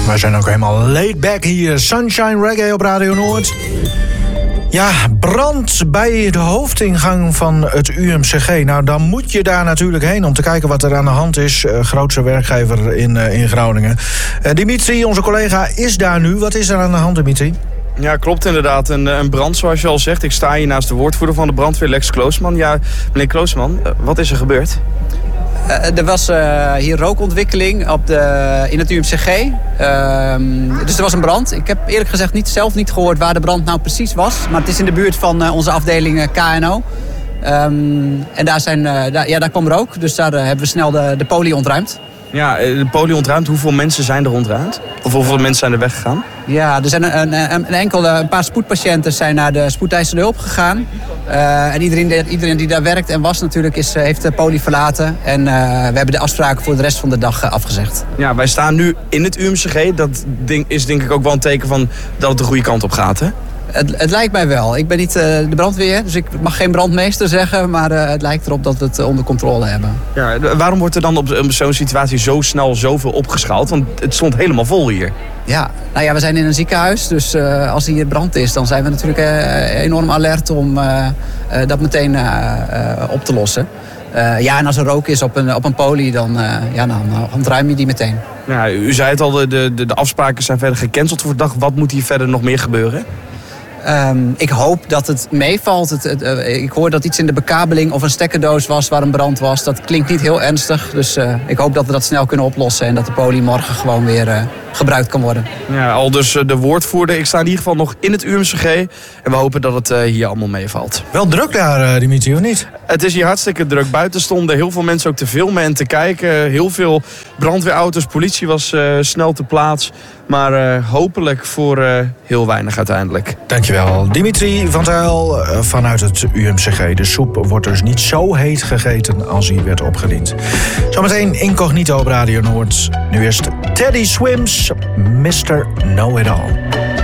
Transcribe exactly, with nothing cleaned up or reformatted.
Wij zijn ook helemaal laid back hier. Sunshine Reggae op Radio Noord. Ja, brand bij de hoofdingang van het U M C G. Nou, dan moet je daar natuurlijk heen om te kijken wat er aan de hand is. Uh, grootste werkgever in, uh, in Groningen. Uh, Dimitri, onze collega, is daar nu. Wat is er aan de hand, Dimitri? Ja, klopt inderdaad. Een, een brand, zoals je al zegt. Ik sta hier naast de woordvoerder van de brandweer, Lex Kloosman. Ja, meneer Kloosman, uh, wat is er gebeurd? Uh, er was uh, hier rookontwikkeling op de, in het U M C G. Uh, dus er was een brand. Ik heb eerlijk gezegd niet, zelf niet gehoord waar de brand nou precies was. Maar het is in de buurt van uh, onze afdeling uh, K N O. Um, en daar, zijn, uh, daar, ja, daar kwam rook. Dus daar uh, hebben we snel de, de poli ontruimd. Ja, de poli ontruimd. Hoeveel mensen zijn er ontruimd? Of hoeveel mensen zijn er weggegaan? Ja, er zijn een, een, een, enkel, een paar spoedpatiënten zijn naar de spoedeisende hulp gegaan. Uh, en iedereen, iedereen die daar werkt en was natuurlijk is, heeft de poli verlaten. En uh, we hebben de afspraken voor de rest van de dag uh, afgezegd. Ja, wij staan nu in het U M C G. Dat ding is denk ik ook wel een teken van dat het de goede kant op gaat, hè? Het, het lijkt mij wel. Ik ben niet uh, de brandweer, dus ik mag geen brandmeester zeggen. Maar uh, het lijkt erop dat we het uh, onder controle hebben. Ja, waarom wordt er dan op zo'n situatie zo snel zoveel opgeschaald? Want het stond helemaal vol hier. Ja, nou ja, we zijn in een ziekenhuis. Dus uh, als hier brand is, dan zijn we natuurlijk uh, enorm alert om uh, uh, dat meteen uh, uh, op te lossen. Uh, ja, en als er rook is op een, op een poli, dan, uh, ja, dan ontruim je die meteen. Ja, u zei het al, de, de, de afspraken zijn verder gecanceld voor de dag. Wat moet hier verder nog meer gebeuren? Um, ik hoop dat het meevalt. Het, het, uh, ik hoor dat iets in de bekabeling of een stekkerdoos was waar een brand was. Dat klinkt niet heel ernstig. Dus uh, ik hoop dat we dat snel kunnen oplossen. En dat de poli morgen gewoon weer uh, gebruikt kan worden. Ja, al dus uh, de woordvoerder. Ik sta in ieder geval nog in het U M C G. En we hopen dat het uh, hier allemaal meevalt. Wel druk daar, uh, Dimitri, of niet? Het is hier hartstikke druk. Buiten stonden heel veel mensen ook te filmen en te kijken. Heel veel brandweerauto's. Politie was uh, snel te plaats. Maar uh, hopelijk voor uh, heel weinig uiteindelijk. Dankjewel. Dimitri van Zijl uh, vanuit het U M C G. De soep wordt dus niet zo heet gegeten als hij werd opgediend. Zometeen incognito op Radio Noord. Nu eerst Teddy Swims, mister Know It All.